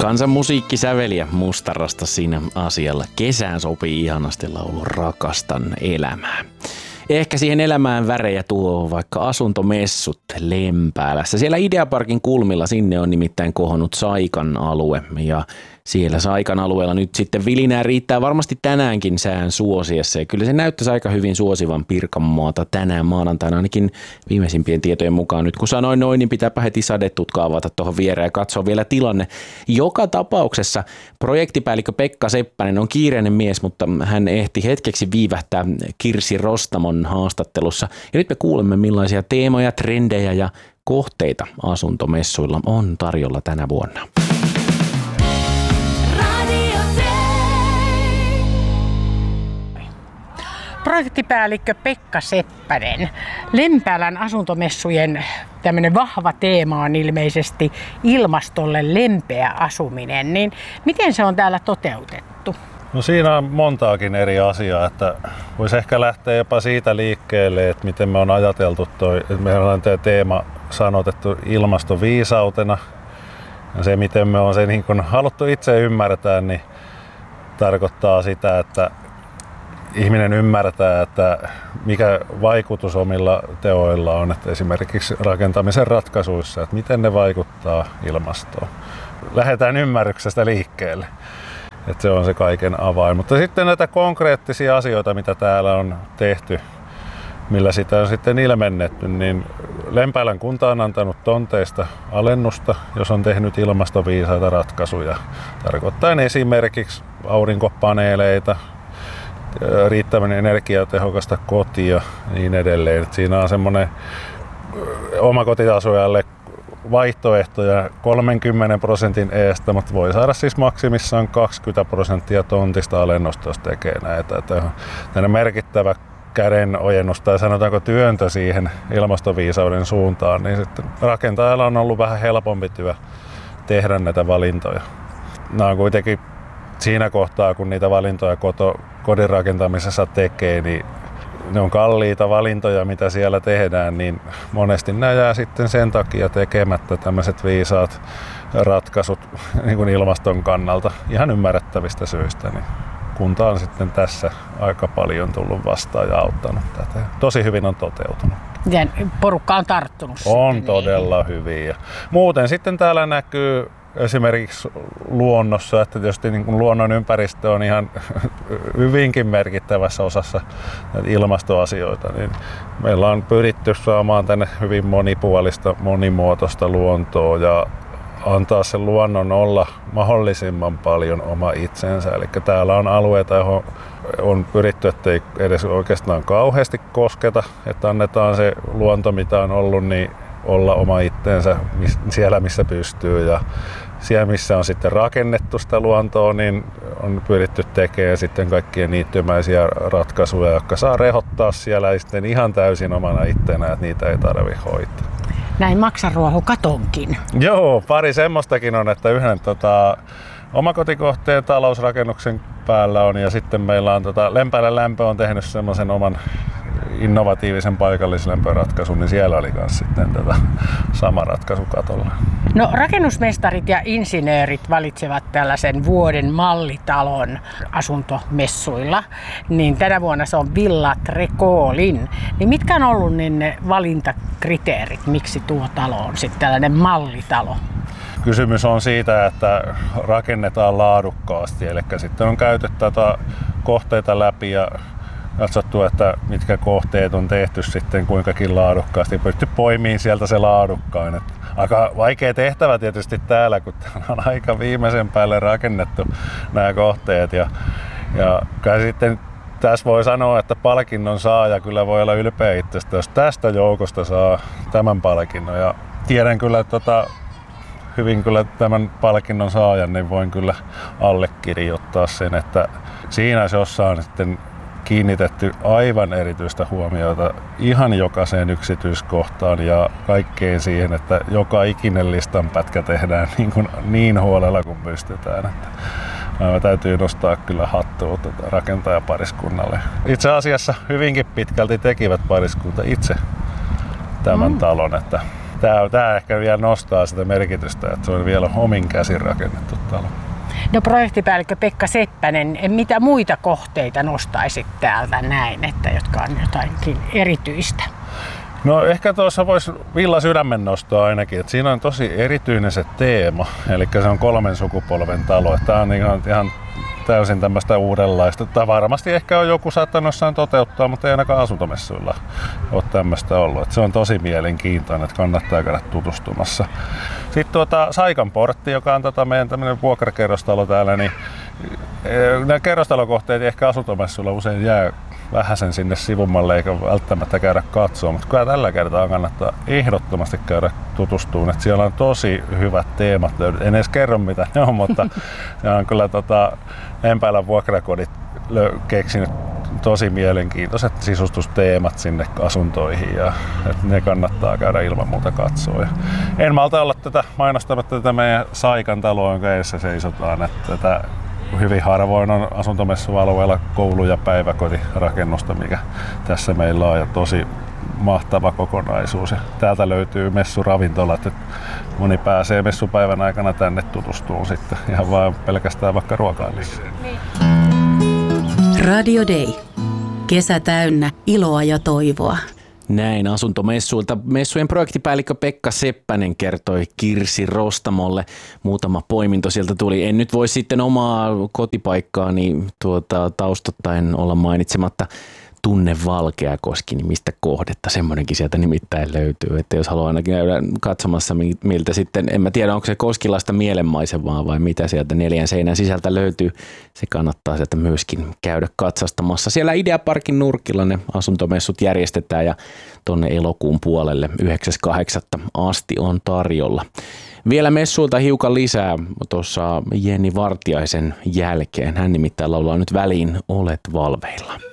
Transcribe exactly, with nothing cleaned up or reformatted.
Kansan musiikkisäveliä Mustarasta siinä asialla. Kesään sopii ihanasti laulu Rakastan elämää. Ehkä siihen elämään värejä tuo vaikka asuntomessut Lempäälässä. Siellä Ideaparkin kulmilla sinne on nimittäin kohonnut Saikan alue ja siellä Saikan alueella nyt sitten vilinää riittää varmasti tänäänkin sään suosiessa. Ja kyllä se näyttäisi aika hyvin suosivan Pirkanmaata tänään maanantaina ainakin viimeisimpien tietojen mukaan. Nyt kun sanoin noin, niin pitääpä heti sadetutka avata tuohon viereen ja katsoa vielä tilanne. Joka tapauksessa projektipäällikkö Pekka Seppänen on kiireinen mies, mutta hän ehti hetkeksi viivähtää Kirsi Rostamon haastattelussa. Ja nyt me kuulemme millaisia teemoja, trendejä ja kohteita asuntomessuilla on tarjolla tänä vuonna. Projektipäällikkö Pekka Seppänen. Lempäälän asuntomessujen tämmöinen vahva teema on ilmeisesti ilmastolle lempeä asuminen. Niin miten se on täällä toteutettu? No siinä on montaakin eri asiaa, että voisi ehkä lähteä jopa siitä liikkeelle, että miten me on ajateltu toi, että meillä on tämä teema sanotettu ilmastoviisautena. Ja se miten me on se niin kun haluttu itse ymmärtää, niin tarkoittaa sitä, että ihminen ymmärtää, että mikä vaikutus omilla teoilla on, että esimerkiksi rakentamisen ratkaisuissa, että miten ne vaikuttaa ilmastoon. Lähdetään ymmärryksestä liikkeelle, että se on se kaiken avain. Mutta sitten näitä konkreettisia asioita, mitä täällä on tehty, millä sitä on sitten ilmennetty, niin Lempäälän kunta on antanut tonteista alennusta, jos on tehnyt ilmastoviisaita ratkaisuja. Tarkoittaen esimerkiksi aurinkopaneeleita, riittävän energiatehokasta kotia ja niin edelleen. Siinä on semmoinen omakotitasujalle vaihtoehtoja kolmenkymmenen prosentin eestä, mutta voi saada siis maksimissaan kaksikymmentä prosenttia tontista alennusta, jos tekee näitä. Tämä merkittävä käden ojennus tai sanotaanko työntö siihen ilmastoviisauden suuntaan, niin sitten rakentajalla on ollut vähän helpompi työ tehdä näitä valintoja. Nämä on kuitenkin siinä kohtaa, kun niitä valintoja koto, kodin rakentamisessa tekee, niin ne on kalliita valintoja, mitä siellä tehdään, niin monesti nämä jää sitten sen takia tekemättä tämmöiset viisaat ratkaisut niin kuin ilmaston kannalta ihan ymmärrettävistä syistä. Niin kunta on sitten tässä aika paljon tullut vastaan ja auttanut tätä. Tosi hyvin on toteutunut. Ja porukka on tarttunut. On sitten, todella niin hyvin. Ja muuten sitten täällä näkyy esimerkiksi luonnossa, että tietysti niin kuin luonnon ympäristö on ihan hyvinkin merkittävässä osassa ilmastoasioita, niin meillä on pyritty saamaan tänne hyvin monipuolista, monimuotoista luontoa ja antaa sen luonnon olla mahdollisimman paljon oma itsensä. Eli täällä on alueita, johon on pyritty, ettei edes oikeastaan kauheasti kosketa, että annetaan se luonto, mitä on ollut, niin olla oma itteensä siellä, missä pystyy. Ja siellä, missä on sitten rakennettu sitä luontoa, niin on pyritty tekemään sitten kaikkia niittymäisiä ratkaisuja, jotka saa rehottaa siellä sitten ihan täysin omana itteenä, että niitä ei tarvitse hoitaa. Näin maksaruoho katonkin. Joo, pari semmoistakin on, että yhden tota, omakotikohteen talousrakennuksen päällä on ja sitten meillä on tota, Lempäälän lämpö on tehnyt semmoisen oman innovatiivisen paikallislämpöratkaisun, niin siellä oli myös sitten tätä sama ratkaisu katolla. No rakennusmestarit ja insinöörit valitsevat tällaisen vuoden mallitalon asuntomessuilla, niin tänä vuonna se on Villa Trekolin. Niin mitkä on ollut niin ne valintakriteerit, miksi tuo talo on sitten tällainen mallitalo? Kysymys on siitä, että rakennetaan laadukkaasti, eli sitten on käyty tätä kohteita läpi ja katsottu, että mitkä kohteet on tehty sitten kuinkakin laadukkaasti. Pyritty poimimaan sieltä se laadukkain. Että aika vaikea tehtävä tietysti täällä, kun täällä on aika viimeisen päälle rakennettu nämä kohteet. Ja, ja kyllä sitten tässä voi sanoa, että palkinnon saaja kyllä voi olla ylpeä itsestä, jos tästä joukosta saa tämän palkinnon. Ja tiedän kyllä, että tota, hyvin kyllä tämän palkinnon saajan, niin voin kyllä allekirjoittaa sen, että siinä jossa on sitten kiinnitetty aivan erityistä huomiota ihan jokaiseen yksityiskohtaan ja kaikkeen siihen, että joka ikinen listanpätkä tehdään niin, kuin niin huolella kuin pystytään. Että mä täytyy nostaa kyllä hattua rakentajapariskunnalle. Itse asiassa hyvinkin pitkälti tekivät pariskunta itse tämän mm. talon. Että tämä, tämä ehkä vielä nostaa sitä merkitystä, että se on vielä omin käsin rakennettu talo. No projektipäällikkö Pekka Seppänen, mitä muita kohteita nostaisit täältä näin, että jotka on jotainkin erityistä? No ehkä tuossa voisi Villa Sydämen nostaa ainakin, että siinä on tosi erityinen se teema, eli se on kolmen sukupolven talo. Tämä on ihan, ihan täysin tämmöistä uudenlaista. Tämä varmasti ehkä on joku saattanut jossain toteuttaa, mutta ei ainakaan asuntomessuilla ole tämmöistä ollut. Että se on tosi mielenkiintoinen, että kannattaa käydä tutustumassa. Sitten tuota Saikan portti, joka on tota meidän tämmöinen vuokrakerrostalo täällä, niin nämä kerrostalokohteet ehkä asuntomessuilla usein jää vähäsen sinne sivummalle eikä välttämättä käydä katsoa, mutta kyllä tällä kertaa kannattaa ehdottomasti käydä tutustumaan, että siellä on tosi hyvät teemat löydetty. En edes kerro mitä ne on, mutta ne on kyllä tota, Lempäälän vuokrakodit keksinyt tosi mielenkiintoiset sisustusteemat sinne asuntoihin ja että ne kannattaa käydä ilman muuta katsoa. Ja en malta olla tätä mainostamatta tätä meidän Saikan taloa, jonka edessä seisotaan, että tätä hyvin harvoin on asuntomessualueella koulu- ja päiväkotirakennusta, mikä tässä meillä on, ja tosi mahtava kokonaisuus. Ja täältä löytyy messuravintolat, että moni pääsee messupäivän aikana tänne tutustumaan sitten ihan vaan pelkästään vaikka ruokaillessa. Radio Day. Kesä täynnä iloa ja toivoa. Näin asuntomessuilta. Messujen projektipäällikkö Pekka Seppänen kertoi Kirsi Rostamolle. Muutama poiminto sieltä tuli. En nyt voi sitten omaa kotipaikkaani tuota, taustottaen olla mainitsematta Tunne Valkeakoski, niin mistä kohdetta semmoinenkin sieltä nimittäin löytyy. Että jos haluaa ainakin käydä katsomassa, miltä sitten, en mä tiedä onko se koskilaista mielenmaisevaa vai mitä sieltä neljän seinän sisältä löytyy. Se kannattaa sieltä myöskin käydä katsastamassa. Siellä Ideaparkin nurkilla ne asuntomessut järjestetään ja tonne elokuun puolelle yhdeksäs kahdeksatta asti on tarjolla. Vielä messuilta hiukan lisää tuossa Jenni Vartiaisen jälkeen. Hän nimittäin laulaa nyt väliin Olet valveilla.